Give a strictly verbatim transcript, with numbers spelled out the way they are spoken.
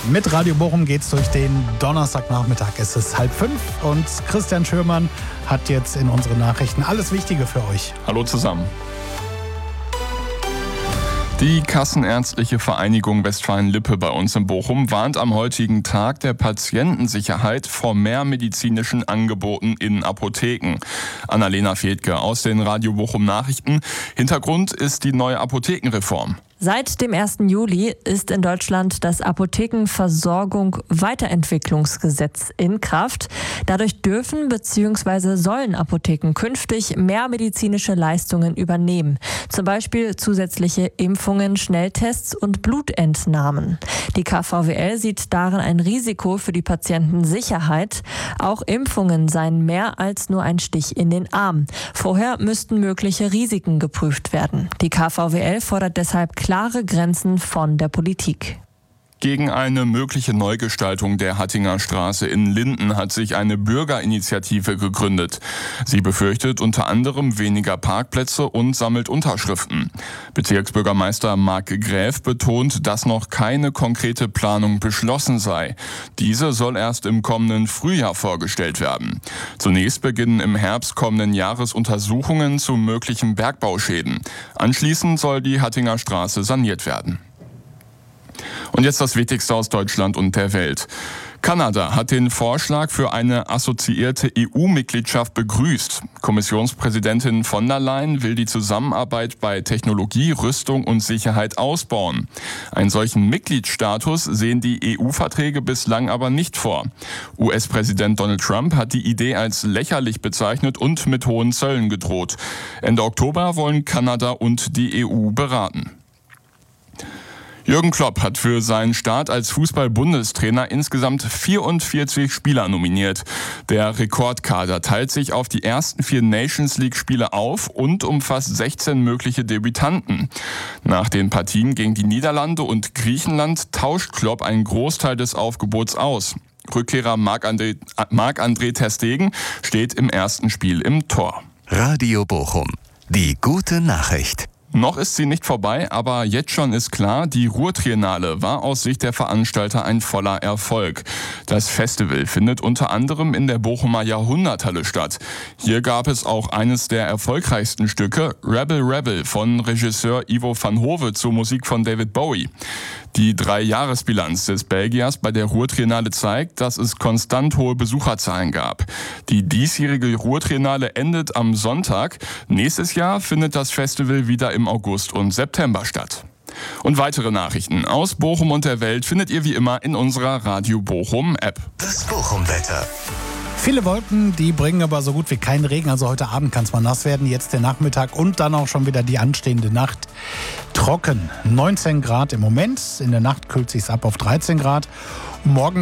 Mit Radio Bochum geht's durch den Donnerstagnachmittag. Es ist halb fünf und Christian Schürmann hat jetzt in unseren Nachrichten alles Wichtige für euch. Hallo zusammen. Die Kassenärztliche Vereinigung Westfalen-Lippe bei uns in Bochum warnt am heutigen Tag der Patientensicherheit vor mehr medizinischen Angeboten in Apotheken. Annalena Fehdke aus den Radio Bochum Nachrichten. Hintergrund ist die neue Apothekenreform. Seit dem ersten Juli ist in Deutschland das Apothekenversorgung-Weiterentwicklungsgesetz in Kraft. Dadurch dürfen bzw. sollen Apotheken künftig mehr medizinische Leistungen übernehmen. Zum Beispiel zusätzliche Impfungen, Schnelltests und Blutentnahmen. Die K V W L sieht darin ein Risiko für die Patientensicherheit. Auch Impfungen seien mehr als nur ein Stich in den Arm. Vorher müssten mögliche Risiken geprüft werden. Die K V W L fordert deshalb klare Grenzen von der Politik. Gegen eine mögliche Neugestaltung der Hattinger Straße in Linden hat sich eine Bürgerinitiative gegründet. Sie befürchtet unter anderem weniger Parkplätze und sammelt Unterschriften. Bezirksbürgermeister Marc Gräf betont, dass noch keine konkrete Planung beschlossen sei. Diese soll erst im kommenden Frühjahr vorgestellt werden. Zunächst beginnen im Herbst kommenden Jahres Untersuchungen zu möglichen Bergbauschäden. Anschließend soll die Hattinger Straße saniert werden. Und jetzt das Wichtigste aus Deutschland und der Welt. Kanada hat den Vorschlag für eine assoziierte E U-Mitgliedschaft begrüßt. Kommissionspräsidentin von der Leyen will die Zusammenarbeit bei Technologie, Rüstung und Sicherheit ausbauen. Einen solchen Mitgliedsstatus sehen die E U-Verträge bislang aber nicht vor. U S-Präsident Donald Trump hat die Idee als lächerlich bezeichnet und mit hohen Zöllen gedroht. Ende Oktober wollen Kanada und die E U beraten. Jürgen Klopp hat für seinen Start als Fußball-Bundestrainer insgesamt vierundvierzig Spieler nominiert. Der Rekordkader teilt sich auf die ersten vier Nations-League-Spiele auf und umfasst sechzehn mögliche Debütanten. Nach den Partien gegen die Niederlande und Griechenland tauscht Klopp einen Großteil des Aufgebots aus. Rückkehrer Marc-André, Marc-André ter Stegen steht im ersten Spiel im Tor. Radio Bochum, die gute Nachricht. Noch ist sie nicht vorbei, aber jetzt schon ist klar, die Ruhrtriennale war aus Sicht der Veranstalter ein voller Erfolg. Das Festival findet unter anderem in der Bochumer Jahrhunderthalle statt. Hier gab es auch eines der erfolgreichsten Stücke, Rebel Rebel von Regisseur Ivo van Hove zur Musik von David Bowie. Die Drei-Jahres-Bilanz des Belgiers bei der Ruhrtriennale zeigt, dass es konstant hohe Besucherzahlen gab. Die diesjährige Ruhrtriennale endet am Sonntag. Nächstes Jahr findet das Festival wieder im August und September statt. Und weitere Nachrichten aus Bochum und der Welt findet ihr wie immer in unserer Radio Bochum App. Das Bochum-Wetter. Viele Wolken, die bringen aber so gut wie keinen Regen. Also heute Abend kann es mal nass werden. Jetzt der Nachmittag und dann auch schon wieder die anstehende Nacht. Trocken. neunzehn Grad im Moment. In der Nacht kühlt es sich ab auf dreizehn Grad. Morgen